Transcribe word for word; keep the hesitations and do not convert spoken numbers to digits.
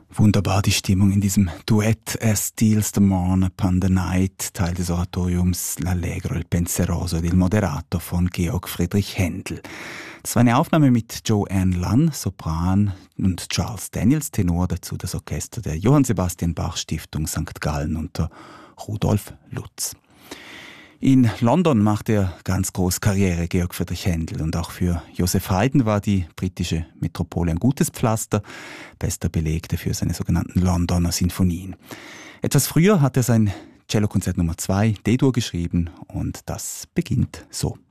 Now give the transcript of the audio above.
Wunderbar die Stimmung in diesem Duett As Steals the Morn upon the Night, Teil des Oratoriums L'Allegro, il Penseroso ed il Moderato von Georg Friedrich Händel. Das war eine Aufnahme mit Joanne Lunn, Sopran, und Charles Daniels, Tenor, dazu das Orchester der Johann Sebastian Bach Stiftung Sankt Gallen unter Rudolf Lutz. In London machte er ganz groß Karriere, Georg Friedrich Händel, und auch für Joseph Haydn war die britische Metropole ein gutes Pflaster, bester Beleg dafür seine sogenannten Londoner Sinfonien. Etwas früher hat er sein Cellokonzert Nummer zwei D-Dur geschrieben und das beginnt so.